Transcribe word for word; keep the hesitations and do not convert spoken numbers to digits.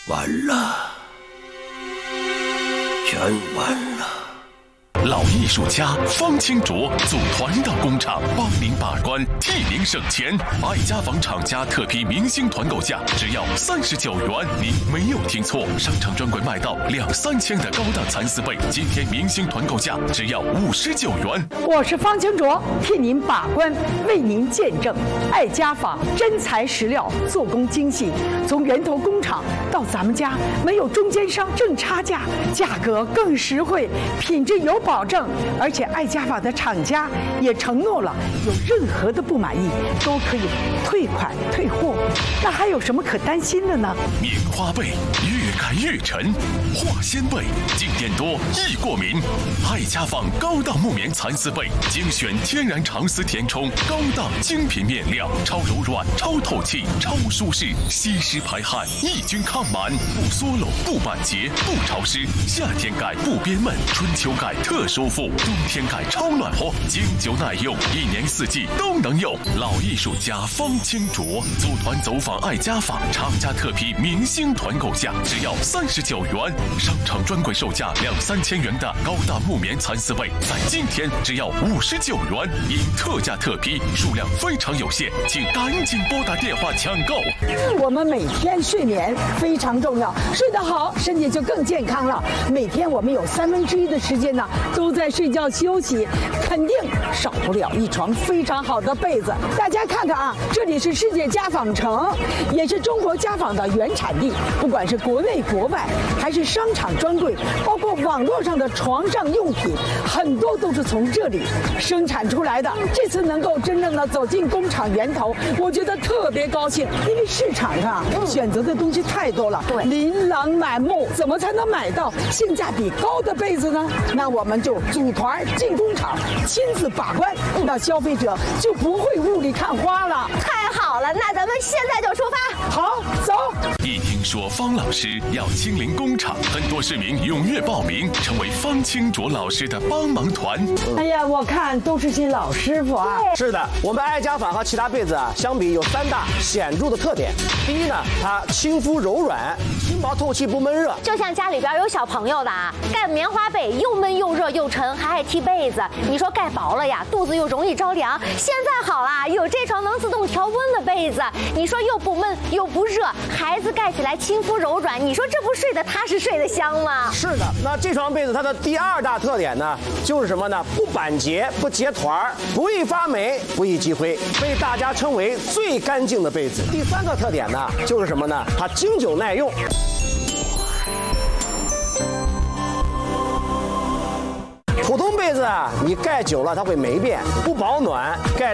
完了，全完了。 老艺术家方清卓组团到工厂，帮您把关，替您省钱。爱家纺厂家特批明星团购价只要三十九元，您没有听错，商场专柜卖到两三千的高档蚕丝被，今天明星团购价只要五十九元。 我是方清卓，替您把关，为您见证。爱家纺真材实料，做工精细，从源头工厂到咱们家，没有中间商挣差价，价格更实惠，品质有保证。而且爱家纺的厂家也承诺了，有任何的不满意都可以退款退货。那还有什么可担心的呢？ 棉花被越盖越沉，化纤被静电多易过敏。爱家纺高档木棉蚕丝被，精选天然长丝填充，高档精品面料，超柔软、超透气、超舒适，吸湿排汗，抑菌抗螨，不缩漏、不板结、不潮湿。夏天盖不憋闷，春秋盖特舒服，冬天盖超暖和，经久耐用，一年四季都能用。老艺术家方清卓组团走访爱家纺，厂家特批明星团购价只要三十九元，商场专柜售价两三千元的高档木棉蚕丝被，在今天只要五十九元，因特价特批，数量非常有限，请赶紧拨打电话抢购。 我们每天睡眠非常重要，睡得好，身体就更健康了。每天我们有三分之一的时间呢，都在睡觉休息，肯定少不了一床非常好的被子。大家看看啊，这里是世界家纺城，也是中国家纺的原产地。不管是国内国外，还是商场专柜，包括网络上的床上用品，很多都是从这里生产出来的。这次能够真正的走进工厂源头，我觉得特别高兴，因为市场上选择的东西太多了，对，琳琅满目，怎么才能买到性价比高的被子呢？那我们就组团进工厂，亲自把关，让消费者就不会雾里看花了。 太好了，那咱们现在就出发。 好，走。 一听说方老师要亲临工厂，很多市民踊跃报名，成为方清卓老师的帮忙团。 哎呀，我看都是些老师傅啊。 是的，我们爱家纺和其他被子啊相比，有三大显著的特点。第一呢，它亲肤柔软，轻薄透气，不闷热。 就像家里边有小朋友的啊，盖棉花被又闷又热又沉，还爱踢被子。你说盖薄了呀，肚子又容易着凉。现在好啦，有这床能自动调温的被子，你说又不闷又不热，孩子盖起来亲肤柔软，你说这不睡得踏实睡得香吗？ 是的，那这床被子它的第二大特点呢，就是什么呢？不板结，不结团，不易发霉，不易积灰，被大家称为最干净的被子。第三个特点呢，就是什么呢？它经久耐用。普通被子啊，你盖久了它会霉变，不保暖，盖